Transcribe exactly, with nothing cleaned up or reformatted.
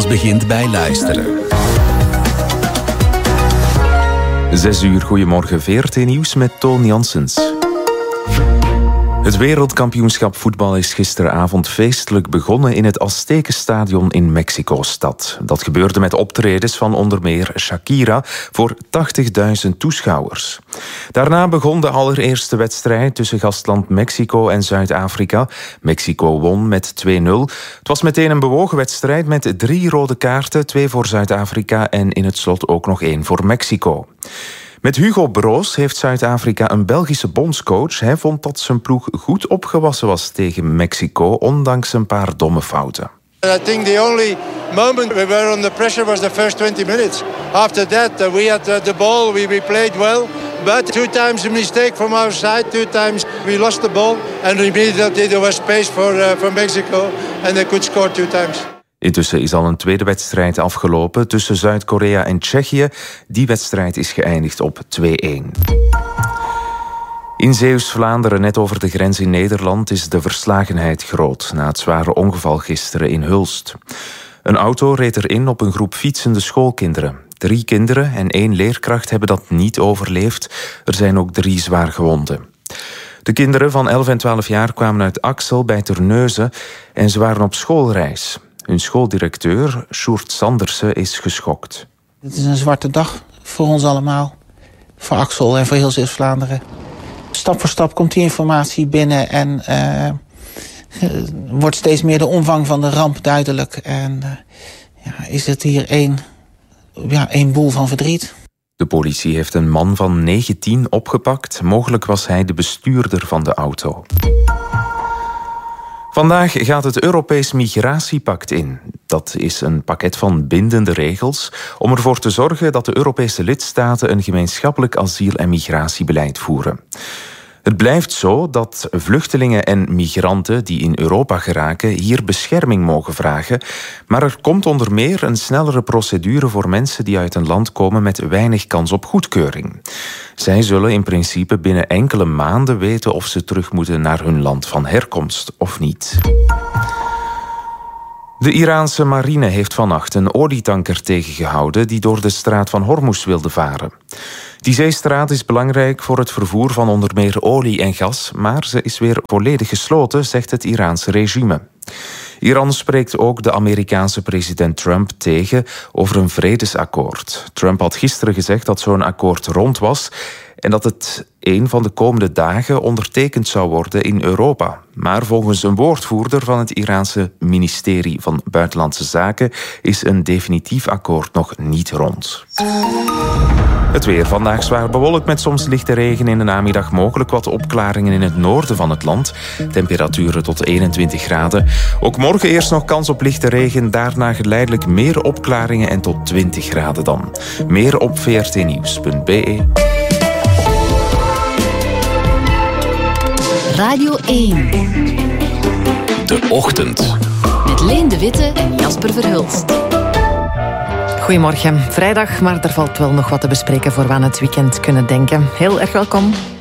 wereld begint bij luisteren. Zes uur, goedemorgen, V R T Nieuws met Toon Janssens. Het wereldkampioenschap voetbal is gisteravond feestelijk begonnen in het Aztekenstadion in Mexico-stad. Dat gebeurde met optredens van onder meer Shakira voor tachtigduizend toeschouwers. Daarna begon de allereerste wedstrijd tussen gastland Mexico en Zuid-Afrika. Mexico won met twee nul. Het was meteen een bewogen wedstrijd met drie rode kaarten, twee voor Zuid-Afrika en in het slot ook nog één voor Mexico. Met Hugo Broos heeft Zuid-Afrika een Belgische bondscoach. Hij vond dat zijn ploeg goed opgewassen was tegen Mexico, ondanks een paar domme fouten. I think the only moment we were under pressure was the first twenty minutes. After that, uh, we had uh, the ball, we, we played well. But two times a mistake from our side, two times we lost the ball. And immediately there was space for, uh, for Mexico and they could score two times. Intussen is al een tweede wedstrijd afgelopen tussen Zuid-Korea en Tsjechië. Die wedstrijd is geëindigd op twee-een. In Zeeuws-Vlaanderen, net over de grens in Nederland, is de verslagenheid groot na het zware ongeval gisteren in Hulst. Een auto reed erin op een groep fietsende schoolkinderen. Drie kinderen en één leerkracht hebben dat niet overleefd. Er zijn ook drie zwaar gewonden. De kinderen van elf en twaalf jaar kwamen uit Axel bij Terneuzen en ze waren op schoolreis. Hun schooldirecteur, Sjoerd Sandersen, is geschokt. Het is een zwarte dag voor ons allemaal. Voor Axel en voor heel Zeeuws-Vlaanderen. Stap voor stap komt die informatie binnen en uh, wordt steeds meer de omvang van de ramp duidelijk. En uh, ja, is het hier één, ja, één boel van verdriet. De politie heeft een man van negentien opgepakt. Mogelijk was hij de bestuurder van de auto. Vandaag gaat het Europees Migratiepact in. Dat is een pakket van bindende regels om ervoor te zorgen dat de Europese lidstaten een gemeenschappelijk asiel- en migratiebeleid voeren. Het blijft zo dat vluchtelingen en migranten die in Europa geraken hier bescherming mogen vragen, maar er komt onder meer een snellere procedure voor mensen die uit een land komen met weinig kans op goedkeuring. Zij zullen in principe binnen enkele maanden weten of ze terug moeten naar hun land van herkomst of niet. De Iraanse marine heeft vannacht een olietanker tegengehouden die door de straat van Hormuz wilde varen. Die zeestraat is belangrijk voor het vervoer van onder meer olie en gas, maar ze is weer volledig gesloten, zegt het Iraanse regime. Iran spreekt ook de Amerikaanse president Trump tegen over een vredesakkoord. Trump had gisteren gezegd dat zo'n akkoord rond was en dat het een van de komende dagen ondertekend zou worden in Europa. Maar volgens een woordvoerder van het Iraanse ministerie van Buitenlandse Zaken is een definitief akkoord nog niet rond. Het weer vandaag zwaar bewolkt met soms lichte regen in de namiddag, mogelijk wat opklaringen in het noorden van het land. Temperaturen tot eenentwintig graden. Ook morgen eerst nog kans op lichte regen, daarna geleidelijk meer opklaringen en tot twintig graden dan. Meer op v r t nieuws punt b e. Radio één. De Ochtend. Met Leen de Witte en Jasper Verhulst. Goedemorgen. Vrijdag, maar er valt wel nog wat te bespreken voor we aan het weekend kunnen denken. Heel erg welkom.